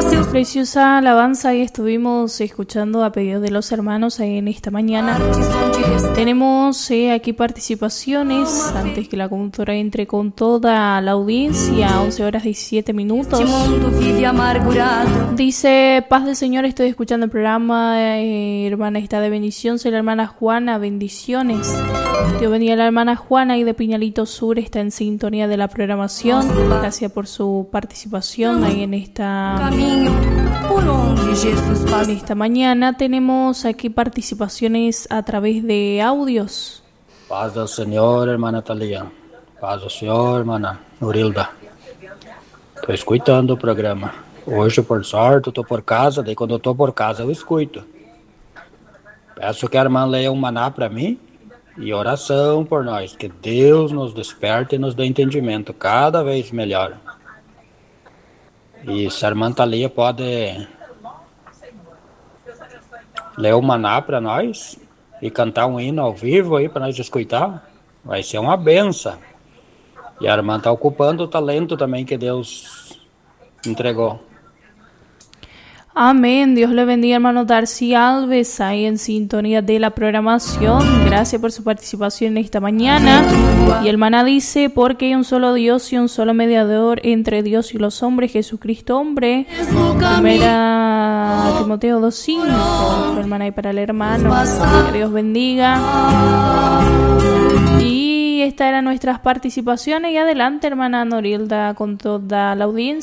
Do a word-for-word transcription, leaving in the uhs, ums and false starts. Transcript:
Preciosa alabanza y estuvimos escuchando a pedido de los hermanos ahí en esta mañana. Tenemos eh, aquí participaciones antes que la conductora entre con toda la audiencia. Once horas diecisiete minutos. Dice: paz del Señor, estoy escuchando el programa. eh, hermana está de bendición, soy la hermana Juana, bendiciones. Dios bendiga a la hermana Juana y de Piñalito Sur, está en sintonía de la programación. Gracias por su participación ahí en esta en esta mañana. Tenemos aquí participaciones a través de audios. Paz del Señor, hermana Thalia. Paz del Señor, hermana Nurilda. Estou escutando o programa. Hoje, por sorte, eu estou por casa, daí quando eu estou por casa eu escuto. Peço que a irmã leia um maná para mim e oração por nós, que Deus nos desperte e nos dê entendimento cada vez melhor. E se a irmã Thalia pode ler o maná para nós e cantar um hino ao vivo aí para nós escutar, vai ser uma benção. E a irmã está ocupando o talento também que Deus entregó. Amén. Dios le bendiga, hermano Darcy Alves, ahí en sintonía de la programación. Gracias por su participación esta mañana. Y el maná dice: porque hay un solo Dios y un solo mediador entre Dios y los hombres, Jesucristo hombre. Primera Timoteo dos cinco. Hermana, y para el hermano. Que Dios bendiga. Y estas eran nuestras participaciones. Y adelante, hermana Norilda, con toda la audiencia.